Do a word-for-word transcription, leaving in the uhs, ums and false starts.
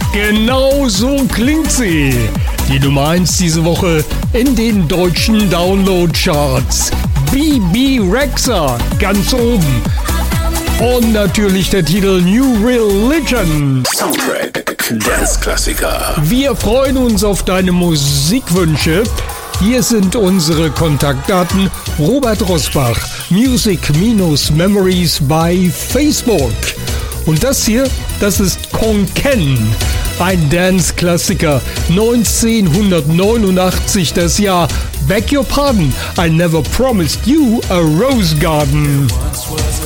Genau so klingt sie. Die Nummer eins diese Woche in den deutschen Download-Charts. B B Rexha ganz oben. Und natürlich der Titel New Religion. Soundtrack Dance-Klassiker. Wir freuen uns auf deine Musikwünsche. Hier sind unsere Kontaktdaten. Robert Rosbach, Music-Memories bei Facebook. Und das hier, das ist Konken, ein Dance-Klassiker, neunzehnhundertneunundachtzig, das Jahr. Beg your pardon, I never promised you a rose garden.